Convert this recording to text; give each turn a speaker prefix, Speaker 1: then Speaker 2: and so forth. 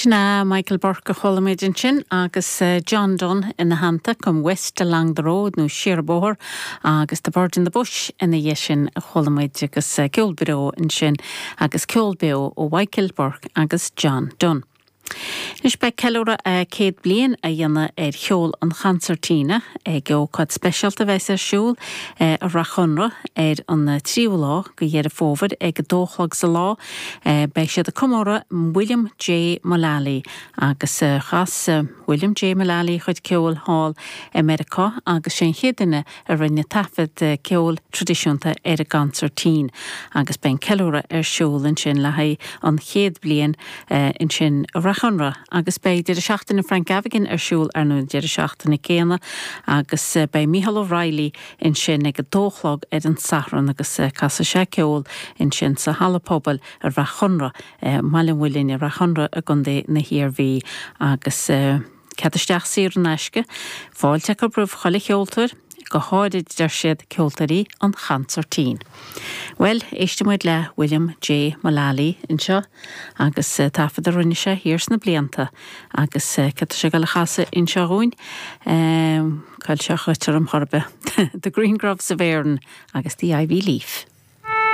Speaker 1: Sinna Michael Burke a cholamidin sin agus John Dunn in na hanta come west along the road nó Shearbóthar agus the bird in the bush in the yeshin a cholamid agus ceolbiro in sin agus ceolbeo ó Michael Burke agus John Dunn. Nis be ceilúra céad bliain a dhéanana cheol an chancertína go cad specialta bheits siúl a rachonra an tríú lá go dhéad fófad go dóchlag sa lá bei siad a cumóra William J. Mullally agus chas William J. Mullally chuid ceol hall America agus sin chédaine a rinne tafad ceol tradiisiúnta a gancertín agus ben ceilúra siúl in sin le haid an chéad bliain in sin rachonra agus bei deidir seachtain Frank Gavigan siúl nó deidir seachtain céana agus bei Micheál O'Reilly in sin ag dóchlog an sahran agus casa sé ceol in sin sa halapóbal rachonra Malin Willin rachonra a gundé na hiarhí agus cadisteach sír an eisce fáilte go brúh chola cheoltar go háid der siad ceoltarí an chancertín. Well, éistemuid le William J. Mullally in seo agus tafad a rinne sé hírs na blianta agus cad sé gal chasa in seo rúin cail se chuitar am chorbe The Green Grove sa bhéireann agus the Ivy Leaf.